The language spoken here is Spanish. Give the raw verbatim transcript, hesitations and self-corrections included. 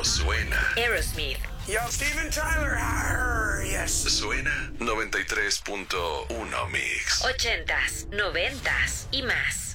cuando suena. Aerosmith. Yo, Steven Tyler. Arr, yes. Suena noventa y tres punto uno Mix. Ochentas, noventas y más.